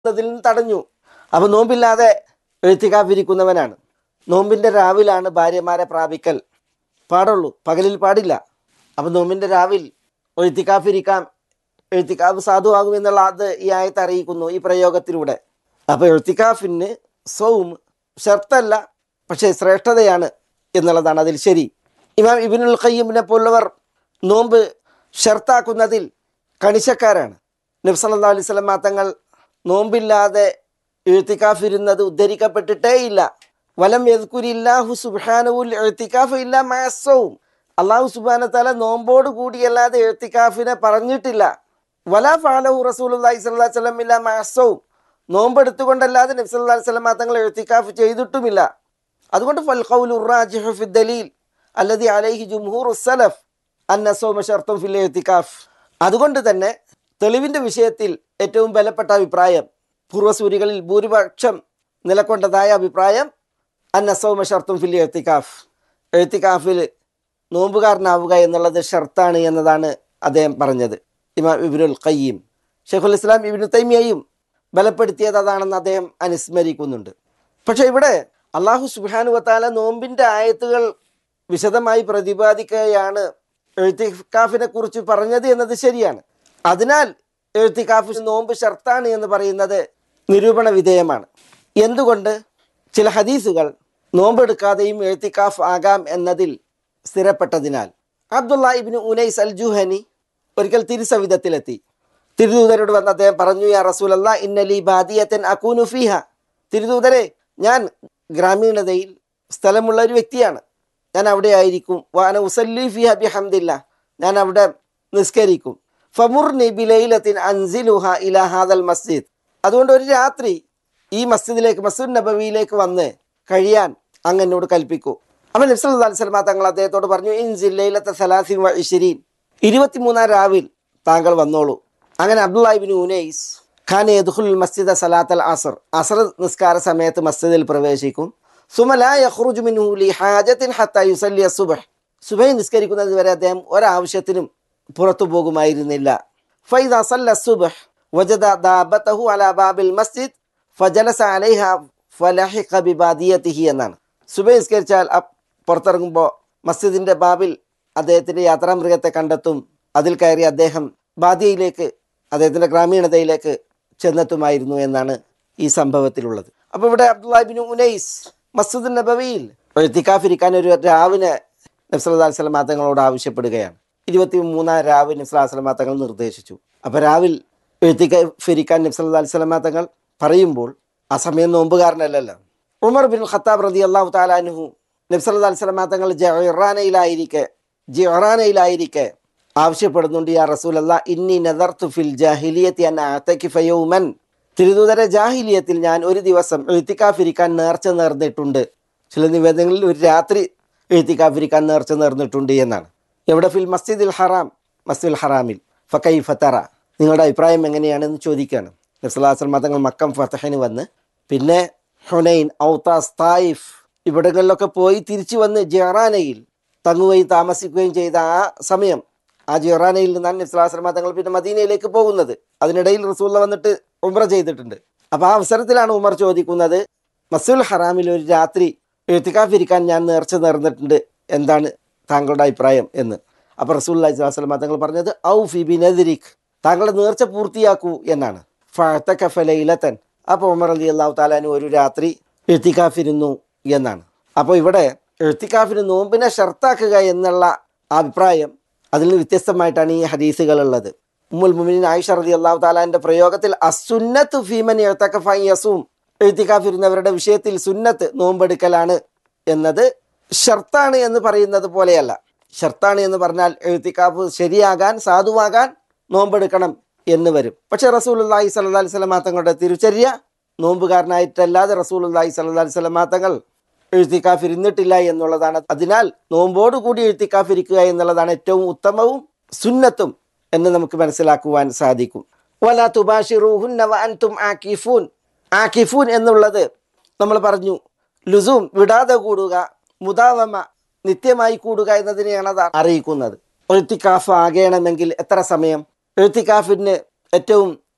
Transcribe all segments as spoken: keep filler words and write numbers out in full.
അതിൽ നിന്ന് തടഞ്ഞു. അപ്പോൾ നോമ്പില്ലാതെ എഴുത്തിക്കാഫിരിക്കുന്നവനാണ്. നോമ്പിൻ്റെ രാവിലാണ് ഭാര്യമാരെ പ്രാപിക്കൽ പാടുള്ളൂ, പകലിൽ പാടില്ല. അപ്പോൾ നോമ്പിൻ്റെ രാവിൽ എഴുത്തിക്കാഫിരിക്കാം, എഴുത്തിക്കാഫ് സാധുവാകുമെന്നുള്ള അത് ഈ ആയത്ത് അറിയിക്കുന്നു ഈ പ്രയോഗത്തിലൂടെ. അപ്പോൾ എഴുത്തിക്കാഫിന് സൗം ഷർത്തല്ല, പക്ഷേ ശ്രേഷ്ഠതയാണ് എന്നുള്ളതാണ് അതിൽ ശരി. ഇമാം ഇബ്നുൽ ഖയ്യിമിനെ പോലുള്ളവർ നോമ്പ് ഷർത്താക്കുന്നതിൽ കണിശക്കാരാണ്. നബി സല്ലല്ലാഹു അലൈഹി വസല്ലം തങ്ങൾ നോമ്പില്ലാതെ എഴുത്തിക്കാഫിരുന്നത് ഉദ്ധരിക്കപ്പെട്ടിട്ടേ ഇല്ല. വലം യദ്കുരില്ലാഹു സുബ്ഹാനഹുൽ എഴുത്തിക്കാഫ് ഇല്ല മഅസ്സൗം. അള്ളാഹു സുബ്ഹാനഹു വ തആല നോമ്പോട് കൂടിയല്ലാതെ എഴുത്തിക്കാഫിനെ പറഞ്ഞിട്ടില്ല. വലാ ഫഅലഹു റസൂലുള്ളാഹി സ്വല്ലല്ലാഹു അലൈഹി വസല്ലം ഇല്ല മഅസ്സൗം. നോമ്പെടുത്തുകൊണ്ടല്ലാതെ നബി സല്ലല്ലാഹു അലൈഹി വസല്ലം തങ്ങൾ എഴുത്തിക്കാഫ് ചെയ്തിട്ടുമില്ല. അതുകൊണ്ട് ഫൽ ഖൗലു റാജിഹു ഫി ദലീൽ അല്ലദി അലൈഹി ജുംഹൂറു സലഫ് അന്ന സൗമ ശർത്തുൻ ഫിൽ എഴുത്തിക്കാഫ്. അതുകൊണ്ട് തന്നെ തെളിവിൻ്റെ വിഷയത്തിൽ ഏറ്റവും ബലപ്പെട്ട അഭിപ്രായം, പൂർവ്വസൂരികളിൽ ഭൂരിപക്ഷം നിലകൊണ്ടതായ അഭിപ്രായം അന്ന സൗമ ശർത്തുൻ ഫിൽ എഴുത്തിക്കാഫ്, എഴുത്തിക്കാഫിൽ നോമ്പുകാരനാവുക എന്നുള്ളത് ഷർത്താണ് എന്നതാണ് അദ്ദേഹം പറഞ്ഞത്. ഇമാം ഇബ്നുൽ ഖയ്യിം, ഷെയ്ഖുൽ ഇസ്ലാം ഇബ്നു തൈമിയയും ബലപ്പെടുത്തിയത് അതാണെന്ന് അദ്ദേഹം അനുസ്മരിക്കുന്നുണ്ട്. പക്ഷേ ഇവിടെ അള്ളാഹു സുബ്ഹാനഹു വ തആല നോമ്പിൻ്റെ ആയത്തുകൾ വിശദമായി പ്രതിപാദിക്കുകയാണ് എഴുത്തിക്കാഫിനെ കുറിച്ച് പറഞ്ഞത് എന്നത് ശരിയാണ്. അതിനാൽ എഴുത്തിക്കാഫ് നോമ്പ് ഷർത്താണ് എന്ന് പറയുന്നത് നിരൂപണ വിധേയമാണ്. എന്തുകൊണ്ട്? ചില ഹദീസുകൾ നോമ്പെടുക്കാതെയും എഴുത്തിക്കാഫ് ആകാം എന്നതിൽ സ്ഥിരപ്പെട്ടതിനാൽ. അബ്ദുല്ലാ ഇബ്നു ഉനൈസ് അൽ ജുഹനി ഒരിക്കൽ തിരുസവിധത്തിലെത്തി. തിരുദൂതരോട് വന്ന് അദ്ദേഹം പറഞ്ഞു, യാ റസൂലല്ലാ ഇന്നലി ബാദിയത്തൻ അകൂനു ഫീഹ. തിരുദൂതരെ, ഞാൻ ഗ്രാമീണതയിൽ സ്ഥലമുള്ള ഒരു വ്യക്തിയാണ്, ഞാൻ അവിടെ ആയിരിക്കും. വാന ഉസല്ലി ഫിഹ ബിഹംദില്ലാ, ഞാൻ അവിടെ നിസ്കരിക്കും. ഫമുർനി ബിലൈലത്തിൻ അൻസിലുഹ ഇലാ ഹാദൽ മസ്ജിദ്. അതുകൊണ്ട് ഒരു രാത്രി ഈ മസ്ജിദിലേക്ക്, മസ്ജിദ് നബവിയിലേക്ക് വന്ന് കഴിയാൻ അങ്ങ് എന്നോട് കൽപ്പിക്കൂ. അപ്പോൾ നബി സല്ലല്ലാഹു അലൈഹി വസല്ലം തങ്ങൾ അദ്ദേഹത്തോട് പറഞ്ഞു, ഇൻസിൽ ലൈലത്ത സലാസിൻ വ ഇശ്രീൻ, ഇരുപത്തിമൂന്നാം രാവിൽ താങ്കൾ വന്നോളൂ. അങ്ങനെ അബ്ദുല്ലാ ഇബ്നു ഉനൈസ് ഖാന യദ്ഖുലുൽ മസ്ജിദ സലാത്തൽ അസ്ർ, അസ്ർ നിസ്കാര സമയത്ത് മസ്ജിദിൽ പ്രവേശിക്കും. സുമ ലാ യഖ്റുജു മിൻഹു ലി ഹാജത്തിൻ ഹത്താ യുസല്ലി സുബ്ഹ്, സുബഹി നിസ്കരിക്കുന്നത് വരെ അദ്ദേഹം ഒരാവശ്യത്തിനും പുറത്തു പോകുമായിരുന്നില്ല. ഫൈദാ സല്ല സുബ്ഹ് വജദ ദാബതഹു അലാ ബാബിൽ മസ്ജിദ് ഫജലസ അലൈഹ ഫലഹിഖ ബിബാദിയതിഹി എന്നാണ്. സുബഹി നിസ്കരിച്ചാൽ പുറത്തിറങ്ങുമ്പോൾ മസ്ജിദിൻ്റെ ബാബിൽ അദ്ദേഹത്തിൻ്റെ യാത്രാമൃഗത്തെ കണ്ടെത്തും. അതിൽ കയറി അദ്ദേഹം ബാദിയയിലേക്ക്, അദ്ദേഹത്തിൻ്റെ ഗ്രാമീണതയിലേക്ക് ചെന്നെത്തുമായിരുന്നു എന്നാണ് ഈ സംഭവത്തിലുള്ളത്. അപ്പോൾ ഇവിടെ അബ്ദുല്ലാ ഇബ്നു ഉനൈസ് മസ്ജിദ് നബവിയിൽ എഴുത്തിക്കാഫിരിക്കാൻ ഒരു രാവിനെ നബി സല്ലല്ലാഹു അലൈഹി വസല്ലം തങ്ങളോട് ആവശ്യപ്പെടുകയാണ്. ഇരുപത്തി മൂന്നാം രാവ് നബി സല്ലല്ലാഹു അലൈഹി വസല്ലം തങ്ങൾ നിർദ്ദേശിച്ചു. അപ്പോൾ രാവിൽ എഴുത്തിക്കാഫിരിക്കാൻ നബി സല്ലല്ലാഹു അലൈഹി വസല്ലം തങ്ങൾ പറയുമ്പോൾ ആ സമയം നോമ്പുകാരനല്ലല്ലോ. ഉമർ ബിൻ ഖത്താബ് റളിയല്ലാഹു തആല അൻഹു നബി സല്ലല്ലാഹു അലൈഹി വസല്ലം തങ്ങൾ ജഅറാനയിലായിരിക്കെ ജിഅറാനയിലായിരിക്കെ ആവശ്യപ്പെടുന്നുണ്ട്, യാ റസൂലല്ലാ ഇന്നി നദർതു ഫിൽ ജാഹിലിയത്തി അൻ അഅതകിഫ യൗമൻ. തിരുദൂതരെ, ജാഹിലിയത്തിൽ ഞാൻ ഒരു ദിവസം എഴുത്തിക്കാഫിരിക്കാൻ നേർച്ച നേർന്നിട്ടുണ്ട്. ചില നിവേദനങ്ങളിൽ ഒരു രാത്രി എഴുത്തിക്കാഫിരിക്കാൻ നേർച്ച നേർന്നിട്ടുണ്ട് എന്നാണ്. എവിടെ? ഫിൽ മസ്ജിദിൽ ഹറാം, മസ്ജിദുൽ ഹറാമിൽ. ഫകൈഫ തറ, നിങ്ങളുടെ അഭിപ്രായം എങ്ങനെയാണെന്ന് ചോദിക്കുകയാണ്. നബി സല്ലല്ലാഹു അലൈഹി വസല്ലം തങ്ങൾ മക്കം ഫതഹിന് വന്ന് പിന്നെ ഹുനൈൻ, ഔതാസ്, തായിഫ് ഇവിടങ്ങളിലൊക്കെ പോയി തിരിച്ചു വന്ന് ജിഅറാനയിൽ തങ്ങുകയും താമസിക്കുകയും ചെയ്ത ആ സമയം, ആ ജിഅറാനയിൽ നിന്നാണ് നബി സല്ലല്ലാഹു അലൈഹി വസല്ലം തങ്ങൾ പിന്നെ മദീനയിലേക്ക് പോകുന്നത്. അതിനിടയിൽ റസൂലുള്ളാഹി വന്നിട്ട് ഉംറ ചെയ്തിട്ടുണ്ട്. അപ്പോൾ ആ അവസരത്തിലാണ് ഉമർ ചോദിക്കുന്നത്, മസ്ജിദുൽ ഹറാമിൽ ഒരു രാത്രി എഴുത്തിക്കാഫിരിക്കാൻ ഞാൻ നേർച്ച നേർന്നിട്ടുണ്ട്, എന്താണ് താങ്കളുടെ അഭിപ്രായം എന്ന്. അപ്പോൾ റസൂലുള്ളാഹി സ്വല്ലല്ലാഹു അലൈഹി വസല്ലം തങ്ങൾ പറഞ്ഞത്, ഔഫി ബിനദ്രിക്, താങ്കളുടെ നേർച്ച പൂർത്തിയാക്കൂ എന്നാണ്. ഫഅതകഫ ലൈലതൻ, അപ്പോൾ ഉമർ റളിയല്ലാഹു തആല അൻഹു ഒരു രാത്രി എഴുത്തിക്കാഫിരുന്നു എന്നാണ്. അപ്പോൾ ഇവിടെ എഴുത്തിക്കാഫിന് നോമ്പിനെ ഷർത്താക്കുക എന്നുള്ള അഭിപ്രായം അതിൽ നിന്ന് വ്യത്യസ്തമായിട്ടാണ് ഈ ഹദീസുകളുള്ളത്. ഉമ്മുൽ മുഅ്മിനീൻ ആയിഷ റളിയല്ലാഹു തആലാന്റെ പ്രയോഗത്തിൽ അസുന്നത്തു ഫീമൻ ഇഅ്തകഫ യസൂം, എഴുത്തിക്കാഫിരുന്നവരുടെ വിഷയത്തിൽ സുന്നത്ത് നോമ്പെടുക്കലാണ് എന്നത് ഷർത്താണ് എന്ന് പറയുന്നത് പോലെയല്ല. ഷർത്താണ് എന്ന് പറഞ്ഞാൽ എഴുത്തിക്കാഫ് ശരിയാകാൻ, സാധുവാകാൻ നോമ്പെടുക്കണം എന്ന് വരും. പക്ഷേ റസൂലുള്ളാഹി സ്വല്ലല്ലാഹു അലൈഹി വസല്ലം തങ്ങളുടെ തിരുചര്യ നോമ്പുകാരനായിട്ടല്ലാതെ റസൂലുള്ളാഹി സ്വല്ലല്ലാഹു അലൈഹി വസല്ലം തങ്ങൾ എഴുത്തിക്കാഫിരുന്നിട്ടില്ല എന്നുള്ളതാണ്. അതിനാൽ നോമ്പോടുകൂടി എഴുത്തിക്കാഫിരിക്കുക എന്നുള്ളതാണ് ഏറ്റവും ഉത്തമവും സുന്നത്തും എന്ന് നമുക്ക് മനസ്സിലാക്കുവാൻ സാധിക്കും. വലാ തുബാശിറൂഹുന്ന വഅൻതും ആകിഫൂൻ, ആകിഫൂൻ എന്നുള്ളത് നമ്മൾ പറഞ്ഞു ലുസൂം, വിടാതെ കൂടുക, മുദാവമ നിത്യമായി കൂടുക എന്നതിനെയാണ് അത് അറിയിക്കുന്നത്. എഴുത്തിക്കാഫ് ആകണമെങ്കിൽ എത്ര സമയം? എഴുത്തിക്കാഫിന് ഏറ്റവും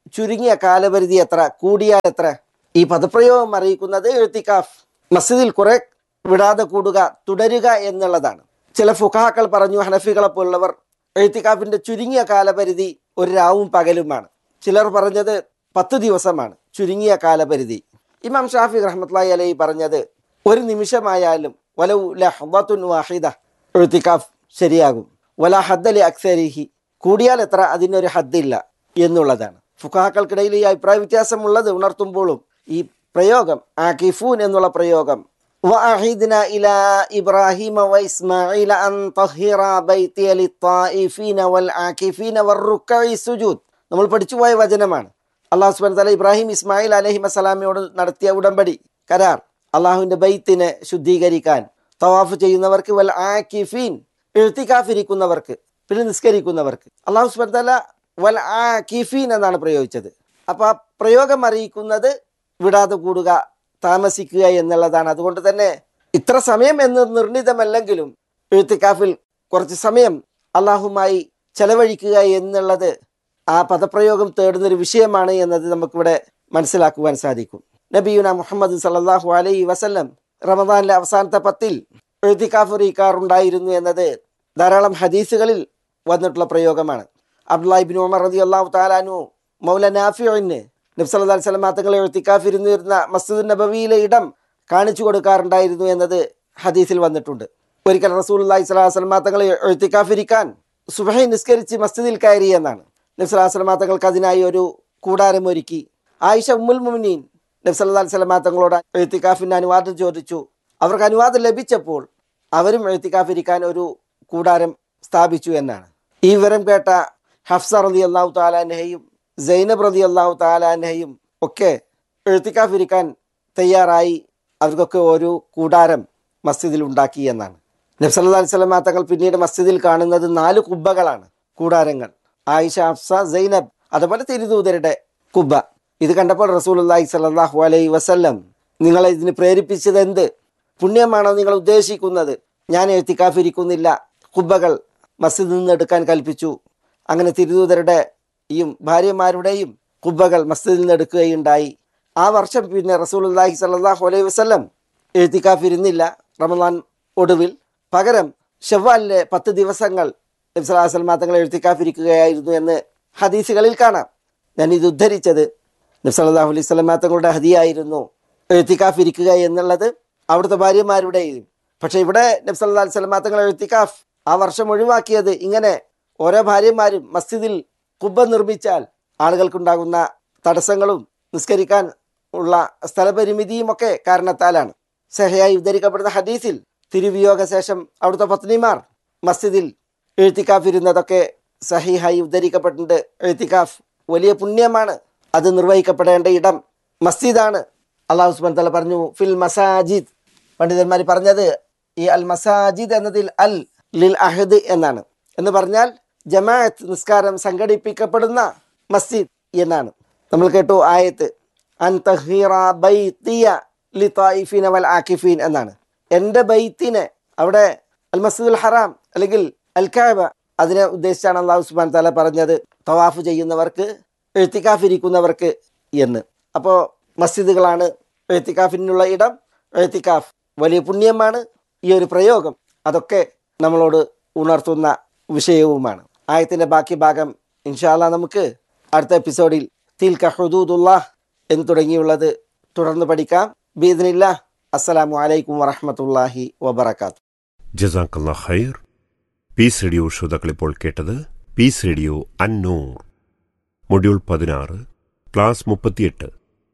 ചുരുങ്ങിയ കാലപരിധി എത്ര, കൂടിയാൽ എത്ര? ഈ പദപ്രയോഗം അറിയിക്കുന്നത് ഇഅ്തികാഫ് മസ്ജിദിൽ കുറെ വിടാതെ കൂടുക, തുടരുക എന്നുള്ളതാണ്. ചില ഫുഖഹാക്കൾ പറഞ്ഞു, ഹനഫികളെ പോലുള്ളവർ, ഇഅ്തികാഫിന്റെ ചുരുങ്ങിയ കാലപരിധി ഒരു രാവും പകലുമാണ്. ചിലർ പറഞ്ഞത് പത്ത് ദിവസമാണ് ചുരുങ്ങിയ കാലപരിധി. ഇമാം ഷാഫി റഹ്മത്തുള്ളാഹി അലൈഹി പറഞ്ഞത് ഒരു നിമിഷമായാലും വലൗ ലഹ്ദത്തുൻ വാഹിദ ഇഅ്തികാഫ് ശരിയാകും. വലാ ഹദ്ദ ലി അക്സരിഹി, കൂടിയാൽ എത്ര അതിനൊരു ഹദ്ദില്ല എന്നുള്ളതാണ്. ഫുഖഹാക്കൾക്കിടയിൽ ഈ അഭിപ്രായ വ്യത്യാസമുള്ളത് ഉണർത്തുമ്പോഴും ഈ പ്രയോഗം ആകിഫൂൻ എന്നുള്ള പ്രയോഗം വഅഹിദ്ന ഇലാ ഇബ്രാഹിമ വഇസ്മാഈല അൻ തഹിറ ബൈതിയ ലിത്തായിഫീന വൽ ആകിഫീന വറുക്കഇ സുജൂദ്, നമ്മൾ പഠിച്ചുപോയ വചനമാണ്. അല്ലാഹു സുബ്ഹാനഹു വ തആല ഇബ്രാഹിം ഇസ്മായിൽ അലൈഹിസ്സലാമിനോട് നടത്തിയ ഉടമ്പടി, കരാർ, അള്ളാഹുവിൻ്റെ ബൈത്തിനെ ശുദ്ധീകരിക്കാൻ, തവാഫ് ചെയ്യുന്നവർക്ക്, വൽ ആകിഫീൻ ഇഅ്തികാഫ് ഇരിക്കുന്നവർക്ക്, പിന്നെ നിസ്കരിക്കുന്നവർക്ക്. അല്ലാഹു സുബ്ഹാനഹു വ തആല വൽ ആകിഫീൻ എന്നാണ് പ്രയോഗിച്ചത്. അപ്പോൾ ആ പ്രയോഗം അറിയിക്കുന്നത് വിടാതെ കൂടുക, താമസിക്കുക എന്നുള്ളതാണ്. അതുകൊണ്ട് തന്നെ ഇത്ര സമയം എന്ന് നിർണിതമല്ലെങ്കിലും ഇഅ്തികാഫിൽ കുറച്ച് സമയം അള്ളാഹുമായി ചെലവഴിക്കുക എന്നുള്ളത് ആ പദപ്രയോഗം തേടുന്നൊരു വിഷയമാണ് എന്നത് നമുക്കിവിടെ മനസ്സിലാക്കുവാൻ സാധിക്കും. നബിയുന മുഹമ്മദ് സല്ലല്ലാഹു അലൈഹി വസല്ലം റമദാനിലെ അവസാനത്തെ പത്തിൽ ഇഅ്തികാഫ് ഇരിക്കാറുണ്ടായിരുന്നു എന്നത് ധാരാളം ഹദീസുകളിൽ വന്നിട്ടുള്ള പ്രയോഗമാണ്. അബ്ദുല്ലാഹി ഇബ്നു ഉമർ റളിയല്ലാഹു തആല അൻഹു മൗല നാഫിഇന് നബി സല്ലല്ലാഹു അലൈഹി വസല്ലം തങ്ങളെ ഇഅ്തികാഫ് ഇരുന്നിരുന്ന മസ്ജിദുൻ നബവിയിലെ ഇടം കാണിച്ചു കൊടുക്കാറുണ്ടായിരുന്നു എന്നത് ഹദീസിൽ വന്നിട്ടുണ്ട്. ഒരിക്കൽ റസൂലുള്ളാഹി സ്വല്ലല്ലാഹു അലൈഹി വസല്ലം തങ്ങളെ ഇഅ്തികാഫ് ഇരിക്കാൻ സുബ്ഹി നിസ്കരിച്ച് മസ്ജിദിൽ കയറി എന്നാണ്. നബി സല്ലല്ലാഹു അലൈഹി വസല്ലം തങ്ങൾക്ക് അതിനായി ഒരു കൂടാരം ഒരുക്കി. ആയിഷ ഉമ്മുൽ മുഅ്മിനീൻ നബി സല്ലല്ലാഹു അലൈഹി വസല്ലം തങ്ങളോട് ഇഅ്തികാഫിന് അനുവാദം ചോദിച്ചു. അവർക്ക് അനുവാദം ലഭിച്ചപ്പോൾ അവരും ഇഅ്തികാഫ് ഇരിക്കാൻ ഒരു കൂടാരം സ്ഥാപിച്ചു എന്നാണ്. ഈ വിവരം കേട്ട ഹഫ്സ റളിയല്ലാഹു തആല അൻഹയും സൈനബ് റളിയല്ലാഹു തആല അൻഹയും ഒക്കെ ഇഅ്തികാഫ് ഇരിക്കാൻ തയ്യാറായി. അവർക്കൊക്കെ ഒരു കൂടാരം മസ്ജിദിൽ ഉണ്ടാക്കി എന്നാണ്. നബി സല്ലല്ലാഹു അലൈഹി വസല്ലം തങ്ങൾ പിന്നീട് മസ്ജിദിൽ കാണുന്നത് നാല് കുബ്ബകളാണ്, കൂടാരങ്ങൾ. ആയിഷ, ഹഫ്സ, സൈനബ്, അതുപോലെ തിരുദൂതരുടെ കുബ്ബ. ഇത് കണ്ടപ്പോൾ റസൂലുള്ളാഹി സ്വല്ലല്ലാഹു അലൈഹി വസല്ലം, നിങ്ങളെ ഇതിന് പ്രേരിപ്പിച്ചത് എന്ത്? പുണ്യമാണോ നിങ്ങൾ ഉദ്ദേശിക്കുന്നത്? ഞാൻ ഇഅ്തികാഫ് ഇരിക്കുന്നില്ല, കുബ്ബകൾ മസ്ജിദിൽ നിന്ന് എടുക്കാൻ കൽപ്പിച്ചു. അങ്ങനെ തിരുദൂതരുടെയും ഭാര്യമാരുടെയും കുബ്ബകൾ മസ്ജിദിൽ നിന്ന് എടുക്കുകയുണ്ടായി. ആ വർഷം പിന്നെ റസൂലുള്ളാഹി സ്വല്ലല്ലാഹു അലൈഹി വസല്ലം ഇഅ്തികാഫ് ഇരുന്നില്ല റമദാൻ ഒടുവിൽ. പകരം ശവ്വാലിലെ പത്ത് ദിവസങ്ങൾ നബി സല്ലല്ലാഹു അലൈഹി വസല്ലം തങ്ങൾ ഇഅ്തികാഫ് ഇരിക്കുകയായിരുന്നു എന്ന് ഹദീസുകളിൽ കാണാം. ഞാൻ ഇത് ഉദ്ധരിച്ചത് നബി സല്ലല്ലാഹു അലൈഹി വസല്ലം തങ്ങളുടെ ഹദിയായിരുന്നു ഇഅ്തികാഫ് ഇരിക്കുക എന്നുള്ളത് അവിടുത്തെ ഭാര്യമാരുടെയും. പക്ഷേ ഇവിടെ നബി സല്ലല്ലാഹു അലൈഹി വസല്ലം തങ്ങൾ ഇഅ്തികാഫ് ആ വർഷം ഒഴിവാക്കിയത് ഇങ്ങനെ ഓരോ ഭാര്യമാരും മസ്ജിദിൽ കുബ്ബ നിർമ്മിച്ചാൽ ആളുകൾക്കുണ്ടാകുന്ന തടസ്സങ്ങളും നിസ്കരിക്കാൻ ഉള്ള സ്ഥലപരിമിതിയും ഒക്കെ കാരണത്താലാണ്. സഹിയായി ഉദ്ധരിക്കപ്പെടുന്ന ഹദീസിൽ തിരുവിയോഗ ശേഷം അവിടുത്തെ പത്നിമാർ മസ്ജിദിൽ ഇഅ്തികാഫ് ഇരുന്നതൊക്കെ സഹിഹായി ഉദ്ധരിക്കപ്പെട്ടിട്ടുണ്ട്. ഇഅ്തികാഫ് വലിയ പുണ്യമാണ്, അത് നിർവഹിക്കപ്പെടേണ്ട ഇടം മസ്ജിദാണ്. അല്ലാഹു സുബ്ഹാനഹു വ തആല പറഞ്ഞു ഫിൽ മസാജിദ്. പണ്ഡിതന്മാർ പറഞ്ഞത് ഈ അൽ മസാജിദ് എന്നതിൽ അൽ ലിൽ അഹദ് എന്നാണ്. എന്ന് പറഞ്ഞാൽ ജമാഅത്ത് നിസ്കാരം സംഘടിപ്പിക്കപ്പെടുന്ന മസ്ജിദ് എന്നാണ്. നമ്മൾ കേട്ടു ആയത്ത് അൻ തഹീറ ബൈതിയ ലിതായിഫീന വൽ ആകിഫീൻ എന്നാണ്. എൻ്റെ ബൈത്തിനെ, അവിടെ അൽ മസ്ജിദുൽ ഹറാം അല്ലെങ്കിൽ അൽ കഅബ, അതിനെ ഉദ്ദേശിച്ചാണ് അല്ലാഹു സുബ്ഹാനഹു വ തആല പറഞ്ഞത് തവാഫ് ചെയ്യുന്നവർക്ക്, ഇഅ്തികാഫ് ഇരിക്കുന്നവർക്ക് എന്ന്. അപ്പോൾ മസ്ജിദുകളാണ് ഇഅ്തികാഫിനുള്ള ഇടം. ഇഅ്തികാഫ് വലിയ പുണ്യമാണ്. ഈ ഒരു പ്രയോഗം അതൊക്കെ നമ്മളോട് ഉണർത്തുന്ന വിഷയവുമാണ്. ആയത്തിൻ്റെ ബാക്കി ഭാഗം ഇൻഷാ അല്ലാഹ് നമുക്ക് അടുത്ത എപ്പിസോഡിൽ തിൽക ഹുദൂദുല്ലാഹ് എന്ന് തുടങ്ങിയുള്ളത് തുടർന്ന് പഠിക്കാം. ബിഇദ്നില്ലാഹ്. അസ്സലാമു അലൈക്കും വറഹ്മത്തുള്ളാഹി വബറകാതുഹു. ജസാക്കല്ലാഹ് ഖൈർ. പീസ് റേഡിയോ ശ്രോതാക്കൾ ഇപ്പോൾ കേട്ടത് പീസ് റേഡിയോ അന്നൂർ മൊഡ്യൂൾ പതിനാറ്, ക്ലാസ് മുപ്പത്തിയെട്ട്,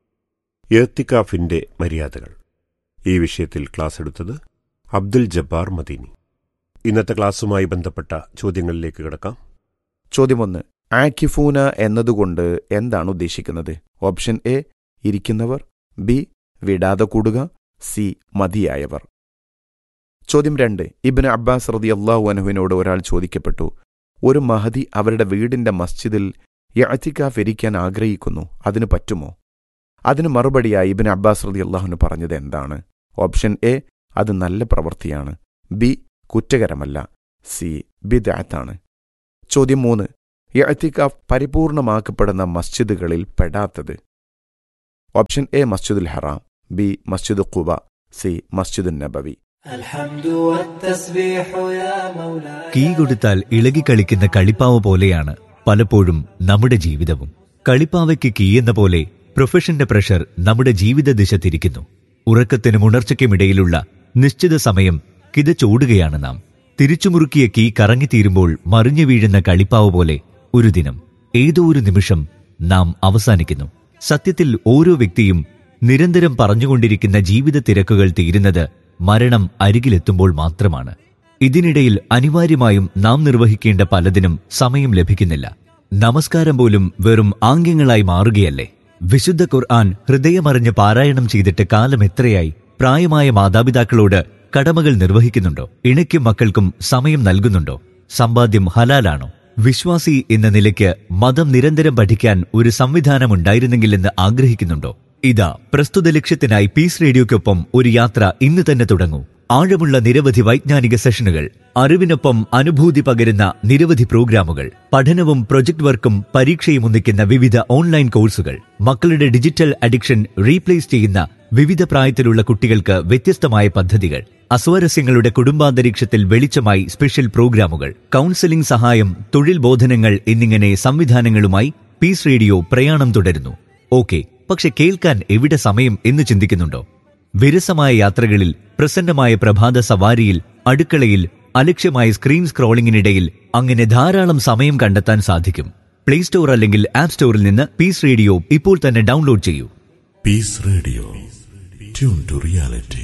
ഇഅ്തികാഫിന്റെ മര്യാദകൾ. ഈ വിഷയത്തിൽ ക്ലാസ് എടുത്തത് അബ്ദുൽ ജബ്ബാർ മദീനി. ഇന്നത്തെ ക്ലാസ്സുമായി ബന്ധപ്പെട്ട ചോദ്യങ്ങളിലേക്ക് കിടക്കാം. ചോദ്യം ഒന്ന്, ആകിഫൂന എന്നതുകൊണ്ട് എന്താണ് ഉദ്ദേശിക്കുന്നത്? ഓപ്ഷൻ എ ഇരിക്കുന്നവർ, ബി വിടാതെ കൂടുക, സി മതിയായവർ. ചോദ്യം രണ്ട്, ഇബ്നു അബ്ബാസ് റളിയല്ലാഹു അൻഹുവിനോട് ഒരാൾ ചോദിക്കപ്പെട്ടു, ഒരു മഹദി അവരുടെ വീടിന്റെ മസ്ജിദിൽ ഇഅ്തികാഫ് ഇരിക്കാൻ ആഗ്രഹിക്കുന്നു, അതിന് പറ്റുമോ? അതിന് മറുപടിയായി ഇബ്നു അബ്ബാസ് റളിയല്ലാഹു അൻഹു പറഞ്ഞത് എന്താണ്? ഓപ്ഷൻ എ അത് നല്ല പ്രവൃത്തിയാണ്, ബി കുറ്റകരമല്ല, സി ബിദ്അത്താണ്. ചോദ്യം മൂന്ന്, ഇഅ്തികാഫ് പരിപൂർണമാക്കപ്പെടുന്ന മസ്ജിദുകളിൽ പെടാത്തത്? ഓപ്ഷൻ എ മസ്ജിദുൽ ഹറാം, ബി മസ്ജിദ് ഖുബ, സി മസ്ജിദുൻ നബവി. കീ കൊടുത്താൽ ഇളകിക്കളിക്കുന്ന കളിപ്പാവ പോലെയാണ് പലപ്പോഴും നമ്മുടെ ജീവിതവും. കളിപ്പാവയ്ക്ക് കീ എന്ന പോലെ പ്രൊഫഷന്റെ പ്രഷർ നമ്മുടെ ജീവിത ദിശ തിരിക്കുന്നു. ഉറക്കത്തിനും ഉണർച്ചയ്ക്കുമിടയിലുള്ള നിശ്ചിത സമയം കിതച്ചോടുകയാണ് നാം. തിരിച്ചുമുറുക്കിയ കീ കറങ്ങിത്തീരുമ്പോൾ മറിഞ്ഞു വീഴുന്ന കളിപ്പാവ പോലെ ഒരു ദിനം, ഏതോ ഒരു നിമിഷം നാം അവസാനിക്കുന്നു. സത്യത്തിൽ ഓരോ വ്യക്തിയും നിരന്തരം പറഞ്ഞുകൊണ്ടിരിക്കുന്ന ജീവിത തിരക്കുകൾ തീരുന്നത് മരണം അരികിലെത്തുമ്പോൾ മാത്രമാണ്. ഇതിനിടയിൽ അനിവാര്യമായും നാം നിർവഹിക്കേണ്ട പലതിനും സമയം ലഭിക്കുന്നില്ല. നമസ്കാരം പോലും വെറും ആംഗ്യങ്ങളായി മാറുകയല്ലേ? വിശുദ്ധ ഖുർആൻ ഹൃദയമറിഞ്ഞ് പാരായണം ചെയ്തിട്ട് കാലം എത്രയായി? പ്രായമായ മാതാപിതാക്കളോട് കടമകൾ നിർവഹിക്കുന്നുണ്ടോ? ഇണയ്ക്കും മക്കൾക്കും സമയം നൽകുന്നുണ്ടോ? സമ്പാദ്യം ഹലാലാണോ? വിശ്വാസി എന്ന നിലയ്ക്ക് മതം നിരന്തരം പഠിക്കാൻ ഒരു സംവിധാനമുണ്ടായിരുന്നെങ്കിലെന്ന് ആഗ്രഹിക്കുന്നുണ്ടോ? ഇതാ, പ്രസ്തുത ലക്ഷ്യത്തിനായി പീസ് റേഡിയോയ്ക്കൊപ്പം ഒരു യാത്ര ഇന്ന് തന്നെ തുടങ്ങൂ. ആഴമുള്ള നിരവധി വൈജ്ഞാനിക സെഷനുകൾ, അറിവിനൊപ്പം അനുഭൂതി പകരുന്ന നിരവധി പ്രോഗ്രാമുകൾ, പഠനവും പ്രൊജക്ട് വർക്കും പരീക്ഷയും ഒന്നിക്കുന്ന വിവിധ ഓൺലൈൻ കോഴ്സുകൾ, മക്കളുടെ ഡിജിറ്റൽ അഡിക്ഷൻ റീപ്ലേസ് ചെയ്യുന്ന വിവിധ പ്രായത്തിലുള്ള കുട്ടികൾക്ക് വ്യത്യസ്തമായ പദ്ധതികൾ, അസ്വാരസ്യങ്ങളുടെ കുടുംബാന്തരീക്ഷത്തിൽ വെളിച്ചമായി സ്പെഷ്യൽ പ്രോഗ്രാമുകൾ, കൗൺസിലിംഗ് സഹായം, തൊഴിൽ ബോധനങ്ങൾ എന്നിങ്ങനെ സംവിധാനങ്ങളുമായി പീസ് റേഡിയോ പ്രയാണം തുടരുന്നു. ഓക്കെ, പക്ഷെ കേൾക്കാൻ എവിടെ സമയം എന്ന് ചിന്തിക്കുന്നുണ്ടോ? വിരസമായ യാത്രകളിൽ, പ്രസന്നമായ പ്രഭാത സവാരിയിൽ, അടുക്കളയിൽ, അലക്ഷ്യമായ സ്ക്രീൻ സ്ക്രോളിംഗിനിടയിൽ അങ്ങനെ ധാരാളം സമയം കണ്ടെത്താൻ സാധിക്കും. പ്ലേ സ്റ്റോർ അല്ലെങ്കിൽ ആപ്പ് സ്റ്റോറിൽ നിന്ന് പീസ് റേഡിയോ ഇപ്പോൾ തന്നെ ഡൗൺലോഡ് ചെയ്യൂ. Piece radio, tune to reality.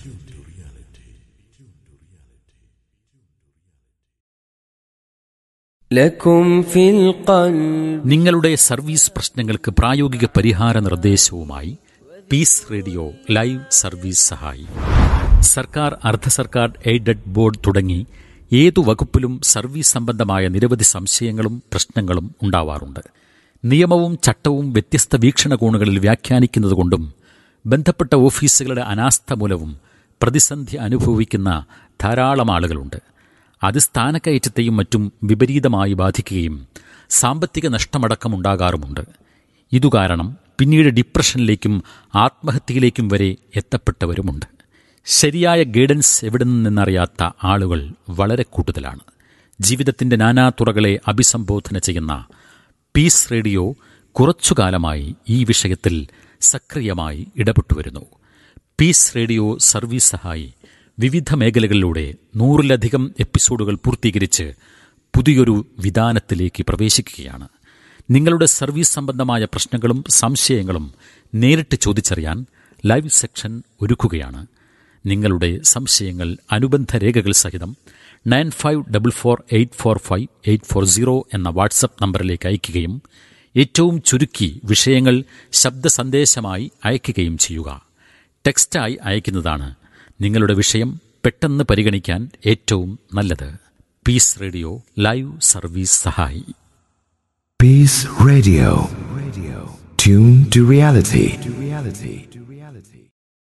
നിങ്ങളുടെ സർവീസ് പ്രശ്നങ്ങൾക്ക് പ്രായോഗിക പരിഹാര നിർദ്ദേശവുമായി പീസ് റേഡിയോ ലൈവ് സർവീസ് സഹായി. സർക്കാർ, അർദ്ധ സർക്കാർ, എയ്ഡഡ് ബോർഡ് തുടങ്ങി ഏതു വകുപ്പിലും സർവീസ് സംബന്ധമായ നിരവധി സംശയങ്ങളും പ്രശ്നങ്ങളും ഉണ്ടാവാറുണ്ട്. നിയമവും ചട്ടവും വ്യത്യസ്ത വീക്ഷണകോണുകളിൽ വ്യാഖ്യാനിക്കുന്നതുകൊണ്ടും ബന്ധപ്പെട്ട ഓഫീസുകളുടെ അനാസ്ഥ മൂലവും പ്രതിസന്ധി അനുഭവിക്കുന്ന ധാരാളം ആളുകളുണ്ട്. അത് സ്ഥാനക്കയറ്റത്തെയും മറ്റും വിപരീതമായി ബാധിക്കുകയും സാമ്പത്തിക നഷ്ടമടക്കമുണ്ടാകാറുമുണ്ട്. ഇതുകാരണം പിന്നീട് ഡിപ്രഷനിലേക്കും ആത്മഹത്യയിലേക്കും വരെ എത്തപ്പെട്ടവരുമുണ്ട്. ശരിയായ ഗൈഡൻസ് എവിടെ നിന്നറിയാത്ത ആളുകൾ വളരെ കൂടുതലാണ്. ജീവിതത്തിന്റെ നാനാതുറകളെ അഭിസംബോധന ചെയ്യുന്ന പീസ് റേഡിയോ കുറച്ചുകാലമായി ഈ വിഷയത്തിൽ സക്രിയമായി ഇടപെട്ടുവരുന്നു. പീസ് റേഡിയോ സർവീസ് സഹായി വിവിധ മേഖലകളിലൂടെ നൂറിലധികം എപ്പിസോഡുകൾ പൂർത്തീകരിച്ച് പുതിയൊരു വിധാനത്തിലേക്ക് പ്രവേശിക്കുകയാണ്. നിങ്ങളുടെ സർവീസ് സംബന്ധമായ പ്രശ്നങ്ങളും സംശയങ്ങളും നേരിട്ട് ചോദിച്ചറിയാൻ ലൈവ് സെക്ഷൻ ഒരുക്കുകയാണ്. നിങ്ങളുടെ സംശയങ്ങൾ അനുബന്ധ രേഖകൾ സഹിതം nine five double four eight four five eight four zero എന്ന വാട്സപ്പ് നമ്പറിലേക്ക് അയയ്ക്കുകയും ഏറ്റവും ചുരുക്കി വിഷയങ്ങൾ ശബ്ദ സന്ദേശമായി അയയ്ക്കുകയും ചെയ്യുക. ടെക്സ്റ്റായി അയക്കുന്നതാണ് നിങ്ങളുടെ വിഷയം പെട്ടെന്ന് പരിഗണിക്കാൻ ഏറ്റവും നല്ലത്. പീസ് റേഡിയോ ലൈവ് സർവീസ് സഹായി. Peace Radio. Radio. Tune to reality. To reality.